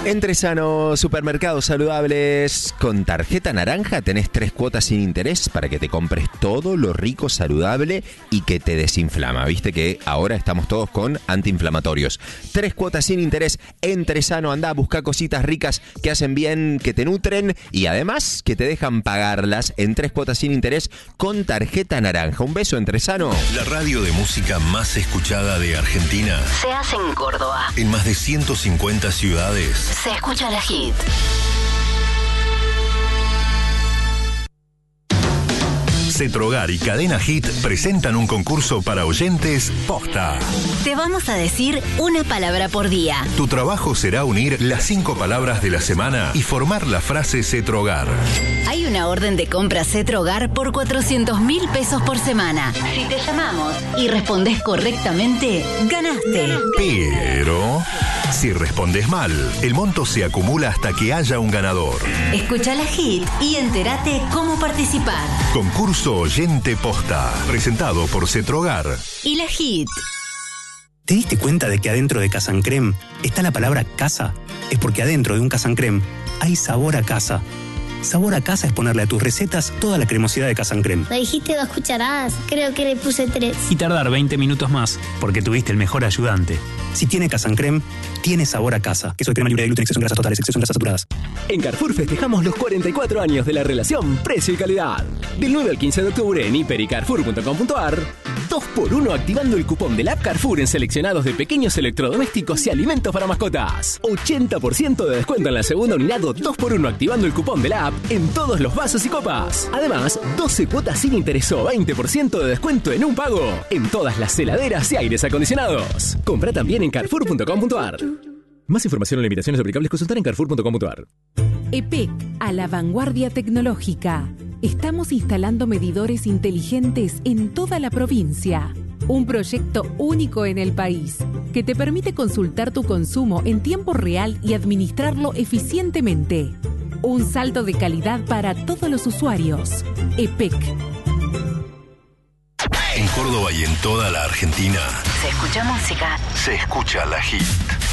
Entresano, supermercados saludables. Con tarjeta naranja tenés 3 cuotas sin interés para que te compres todo lo rico, saludable y que te desinflama. Viste que ahora estamos todos con antiinflamatorios. 3 cuotas sin interés. Entresano, andá a buscar cositas ricas que hacen bien, que te nutren y además que te dejan pagarlas en 3 cuotas sin interés con tarjeta naranja. Un beso, Entresano. La radio de música más escuchada de Argentina se hace en Córdoba. En más de 150 ciudades. Se escucha la hit. Cetrogar y Cadena Hit presentan un concurso para oyentes posta. Te vamos a decir una palabra por día. Tu trabajo será unir las 5 palabras de la semana y formar la frase Cetrogar. Hay una orden de compra Cetrogar por 400.000 pesos por semana. Si te llamamos y respondes correctamente, ganaste. Pero si respondes mal, el monto se acumula hasta que haya un ganador. Escucha la hit y entérate cómo participar. Concurso Oyente Posta, presentado por Cetrogar y la hit. ¿Te diste cuenta de que adentro de Casa Creme está la palabra casa? Es porque adentro de un Casa Creme hay sabor a casa. Sabor a casa es ponerle a tus recetas toda la cremosidad de Casa Creme. Me dijiste 2 cucharadas, creo que le puse 3. Y tardar 20 minutos más, porque tuviste el mejor ayudante. Si tiene Casa Creme, tiene sabor a casa. Queso de crema libre de gluten, exceso en grasas totales, exceso en grasas saturadas. En Carrefour festejamos los 44 años de la relación precio y calidad. Del 9 al 15 de octubre en hiper y carrefour.com.ar, 2x1 activando el cupón del app Carrefour en seleccionados de pequeños electrodomésticos y alimentos para mascotas. 80% de descuento en la segunda unidad o 2x1 activando el cupón de la app en todos los vasos y copas. Además, 12 cuotas sin interés o 20% de descuento en un pago en todas las heladeras y aires acondicionados. Compra también en carrefour.com.ar. Más información o limitaciones aplicables consultar en carrefour.com.ar. EPEC, a la vanguardia tecnológica. Estamos instalando medidores inteligentes en toda la provincia. Un proyecto único en el país que te permite consultar tu consumo en tiempo real y administrarlo eficientemente. Un salto de calidad para todos los usuarios. EPEC. En Córdoba y en toda la Argentina Se escucha música. se escucha la hit.